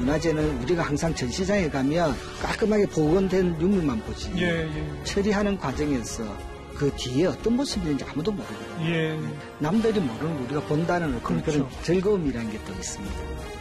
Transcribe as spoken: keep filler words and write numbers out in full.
문화재는 우리가 항상 전시장에 가면 깔끔하게 복원된 유물만 보지. 예, 예. 처리하는 과정에서 그 뒤에 어떤 모습이 있는지 아무도 모르거든요. 예. 남들이 모르는 거 우리가 본다는 그런, 그렇죠. 그런 즐거움이라는 게 또 있습니다.